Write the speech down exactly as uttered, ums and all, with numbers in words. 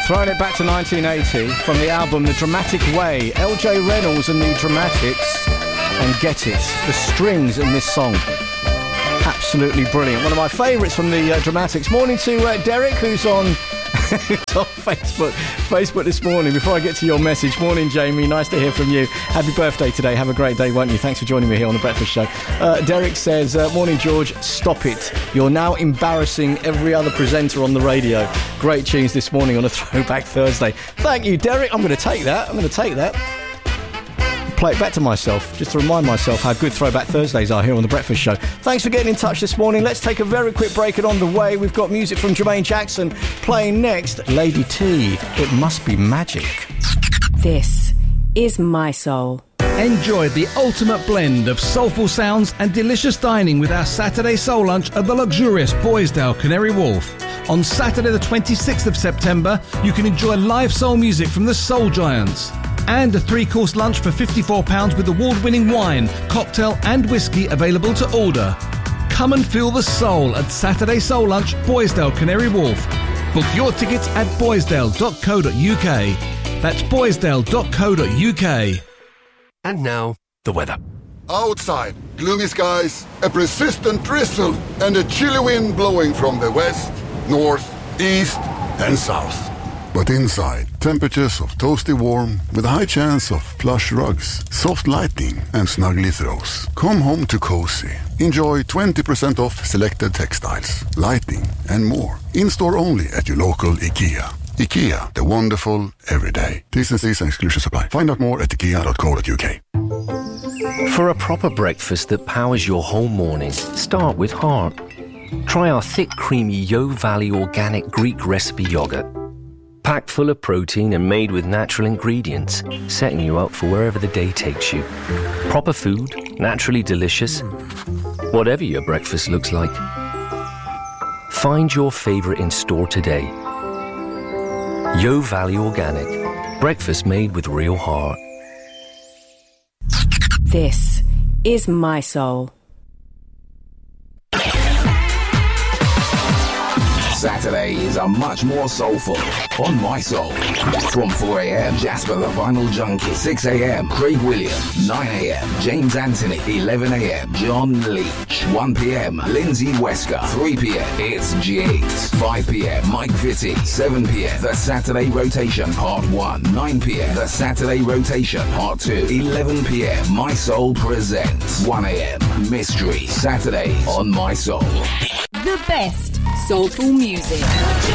Throwing it back to nineteen eighty from the album The Dramatic Way, L J Reynolds and the Dramatics, and Get It. The strings in this song, absolutely brilliant. One of my favourites from the uh, Dramatics. Morning to uh, Derek, who's on, who's on Facebook, Facebook this morning. Before I get to your message, morning Jamie, nice to hear from you. Happy birthday today, have a great day, won't you? Thanks for joining me here on The Breakfast Show. Uh, Derek says, uh, morning George, stop it. You're now embarrassing every other presenter on the radio. Great tunes this morning on a Throwback Thursday. Thank you, Derek. I'm going to take that. I'm going to take that. Play it back to myself, just to remind myself how good Throwback Thursdays are here on The Breakfast Show. Thanks for getting in touch this morning. Let's take a very quick break, and on the way, we've got music from Jermaine Jackson. Playing next, Lady T, It Must Be Magic. This is My Soul. Enjoy the ultimate blend of soulful sounds and delicious dining with our Saturday Soul Lunch at the luxurious Boisdale Canary Wharf. On Saturday the twenty-sixth of September, you can enjoy live soul music from the Soul Giants. And a three-course lunch for fifty-four pounds with award-winning wine, cocktail and whiskey available to order. Come and feel the soul at Saturday Soul Lunch, Boisdale Canary Wharf. Book your tickets at boisdale dot co dot uk. That's boisdale dot co dot uk. And now, the weather. Outside, gloomy skies, a persistent drizzle, and a chilly wind blowing from the west, north, east, and south. But inside, temperatures of toasty warm with a high chance of plush rugs, soft lighting, and snuggly throws. Come home to cozy. Enjoy twenty percent off selected textiles, lighting, and more. In-store only at your local IKEA. IKEA, the wonderful everyday. T's and C's and exclusions apply. Find out more at ikea dot co dot uk. For a proper breakfast that powers your whole morning, start with heart. Try our thick, creamy Yo Valley organic Greek recipe yogurt. Packed full of protein and made with natural ingredients, setting you up for wherever the day takes you. Proper food, naturally delicious, whatever your breakfast looks like. Find your favourite in store today. Yo Valley Organic, breakfast made with real heart. This is My Soul. Saturdays are much more soulful on My Soul. From four a.m, Jasper the Vinyl Junkie. six a.m, Craig Williams. nine a.m, James Anthony. eleven a.m, John Leach. one p.m, Lindsay Wesker. three p.m, it's Jigs. five p.m, Mike Vitti. seven p.m, The Saturday Rotation Part one. nine p.m, The Saturday Rotation Part two. eleven p.m, My Soul Presents. one a.m, Mystery Saturdays on My Soul. The best soulful music.